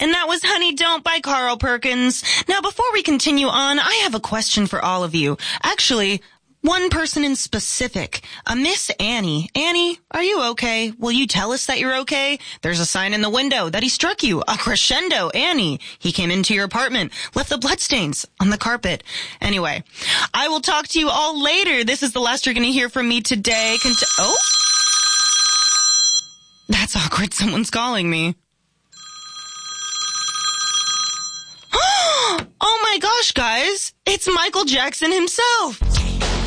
And that was Honey Don't by Carl Perkins. Now, before we continue on, I have a question for all of you. Actually, one person in specific, a Miss Annie. Annie, are you okay? Will you tell us that you're okay? There's a sign in the window that he struck you. A crescendo, Annie. He came into your apartment, left the bloodstains on the carpet. Anyway, I will talk to you all later. This is the last you're going to hear from me today. Oh? That's awkward. Someone's calling me. Oh my gosh, guys. It's Michael Jackson himself.